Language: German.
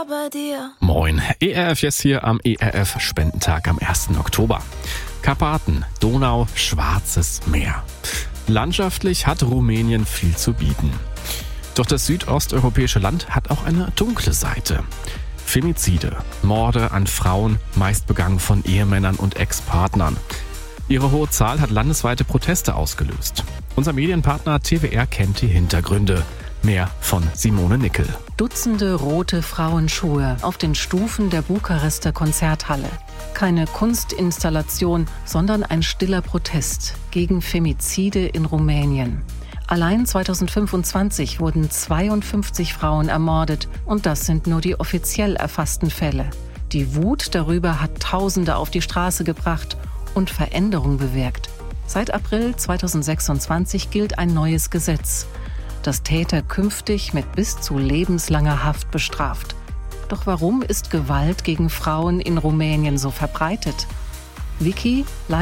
war bei dir. Moin, ERF jetzt hier am ERF-Spendentag am 1. Oktober. Karpaten, Donau, Schwarzes Meer. Landschaftlich hat Rumänien viel zu bieten. Doch das südosteuropäische Land hat auch eine dunkle Seite. Femizide, Morde an Frauen, meist begangen von Ehemännern und Ex-Partnern. Ihre hohe Zahl hat landesweite Proteste ausgelöst. Unser Medienpartner TWR kennt die Hintergründe. Mehr von Simone Nickel. Dutzende rote Frauenschuhe auf den Stufen der Bukarester Konzerthalle. Keine Kunstinstallation, sondern ein stiller Protest gegen Femizide in Rumänien. Allein 2025 wurden 52 Frauen ermordet und das sind nur die offiziell erfassten Fälle. Die Wut darüber hat Tausende auf die Straße gebracht und Veränderung bewirkt. Seit April 2026 gilt ein neues Gesetz, das Täter künftig mit bis zu lebenslanger Haft bestraft. Doch warum ist Gewalt gegen Frauen in Rumänien so verbreitet? Vicky,